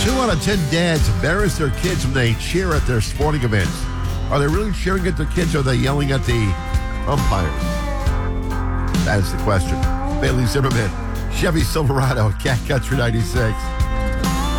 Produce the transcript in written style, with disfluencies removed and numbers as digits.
2 out of 10 dads embarrass their kids when they cheer at their sporting events. Are they really cheering at their kids, or are they yelling at the umpires? That is the question. Bailey Zimmerman, Chevy Silverado, Cat Country 96.